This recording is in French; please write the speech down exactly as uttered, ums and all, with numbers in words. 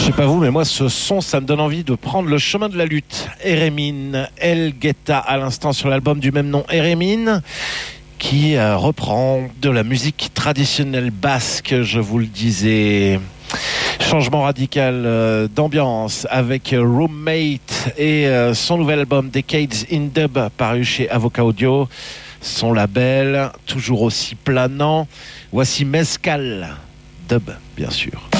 sais pas vous, mais moi, ce son, ça me donne envie de prendre le chemin de la lutte. Eremin, El Guetta, à l'instant sur l'album du même nom, Eremin, qui euh, reprend de la musique traditionnelle basque, je vous le disais. Changement radical euh, d'ambiance avec euh, Roommate et euh, son nouvel album Decades in Dub, paru chez Avocat Audio. Son label, toujours aussi planant. Voici Mezcal, Dub, bien sûr.